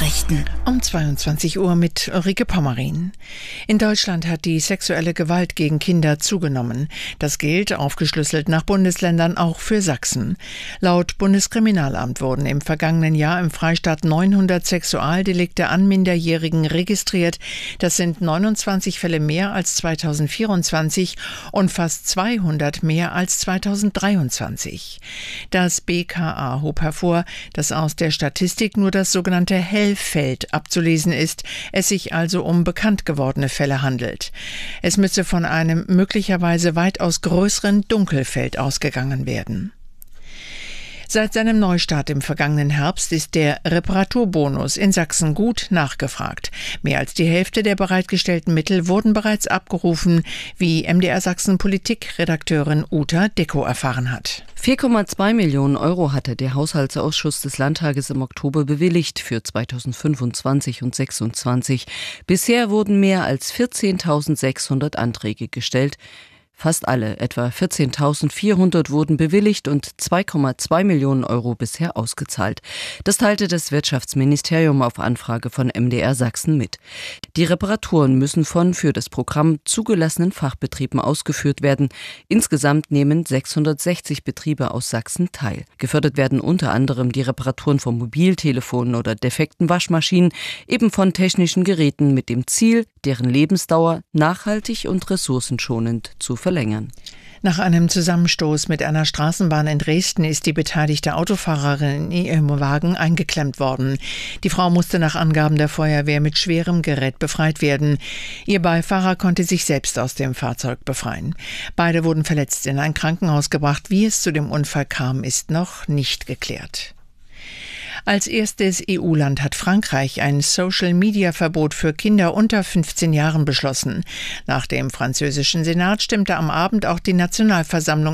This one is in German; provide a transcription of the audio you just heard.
Nachrichten. Um 22 Uhr mit Ulrike Pommerin. In Deutschland hat die sexuelle Gewalt gegen Kinder zugenommen. Das gilt, aufgeschlüsselt nach Bundesländern, auch für Sachsen. Laut Bundeskriminalamt wurden im vergangenen Jahr im Freistaat 900 Sexualdelikte an Minderjährigen registriert. Das sind 29 Fälle mehr als 2024 und fast 200 mehr als 2023. Das BKA hob hervor, dass aus der Statistik nur das sogenannte Hellfeld abzulesen ist, es sich also um bekannt gewordene Fälle handelt. Es müsse von einem möglicherweise weitaus größeren Dunkelfeld ausgegangen werden. Seit seinem Neustart im vergangenen Herbst ist der Reparaturbonus in Sachsen gut nachgefragt. Mehr als die Hälfte der bereitgestellten Mittel wurden bereits abgerufen, wie MDR Sachsen Politikredakteurin Uta Dickow erfahren hat. 4,2 Millionen Euro hatte der Haushaltsausschuss des Landtages im Oktober bewilligt für 2025 und 2026. Bisher wurden mehr als 14.600 Anträge gestellt. Fast alle, etwa 14.400, wurden bewilligt und 2,2 Millionen Euro bisher ausgezahlt. Das teilte das Wirtschaftsministerium auf Anfrage von MDR Sachsen mit. Die Reparaturen müssen von für das Programm zugelassenen Fachbetrieben ausgeführt werden. Insgesamt nehmen 660 Betriebe aus Sachsen teil. Gefördert werden unter anderem die Reparaturen von Mobiltelefonen oder defekten Waschmaschinen, eben von technischen Geräten mit dem Ziel, deren Lebensdauer nachhaltig und ressourcenschonend zu verlängern. Nach einem Zusammenstoß mit einer Straßenbahn in Dresden ist die beteiligte Autofahrerin in ihrem Wagen eingeklemmt worden. Die Frau musste nach Angaben der Feuerwehr mit schwerem Gerät befreit werden. Ihr Beifahrer konnte sich selbst aus dem Fahrzeug befreien. Beide wurden verletzt in ein Krankenhaus gebracht. Wie es zu dem Unfall kam, ist noch nicht geklärt. Als erstes EU-Land hat Frankreich ein Social-Media-Verbot für Kinder unter 15 Jahren beschlossen. Nach dem französischen Senat stimmte am Abend auch die Nationalversammlung